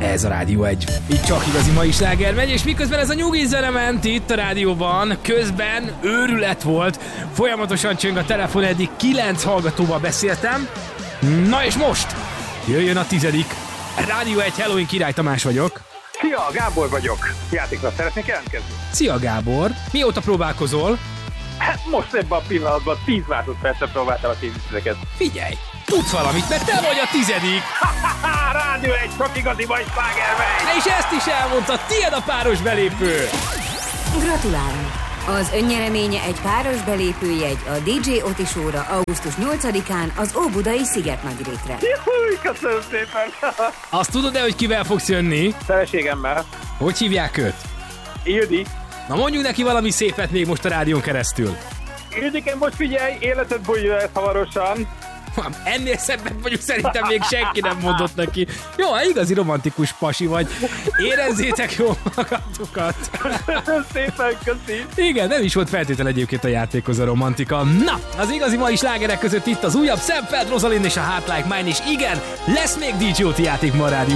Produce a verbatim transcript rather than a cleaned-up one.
Ez a Rádió egy. Itt csak igazi mai sláger megy, és miközben ez a nyugi zene ment itt a rádióban, közben őrület volt. Folyamatosan csöng a telefon, eddig kilenc hallgatóval beszéltem. Na és most jöjjön a tizedik. Rádió egy, hello, én Király Tamás vagyok. Szia, Gábor vagyok. Játékra szeretnék jelentkezni? Szia Gábor, mióta próbálkozol? Hát most ebben a pillanatban tíz másodpercre próbáltam a kézügyeket. Figyelj, tudsz valamit, mert te vagy a tizedik. Ha-ha-ha, Rádió egy, csak igazi mai sláger megy. És ezt is elmondta, tiéd a páros belépő. Gratulálunk! Az önnyereménye egy páros belépőjegy a dé dzsé Oti Show-ra augusztus nyolcadikán az Óbudai Szigetnagyrétre. Juhúj, köszönöm szépen. Azt tudod-e, hogy kivel fogsz jönni? Feleségemmel. Hogy hívják őt? Ildi. Na mondjuk neki valami szépet még most a rádión keresztül. Ildiken, most figyelj, életed bújja el hamarosan. Ennél szebben vagyok, szerintem még senki nem mondott neki. Jó, igazi romantikus pasi vagy. Érezzétek jól magatokat. Köszönöm szépen, köszi. Igen, nem is volt feltétel egyébként a játékhoz a romantika. Na, az igazi mai slágerek között itt az újabb Sam Feld, Rosalind és a Heart Like Mine, és igen, lesz még dé dzsé Oti játék ma a rádió.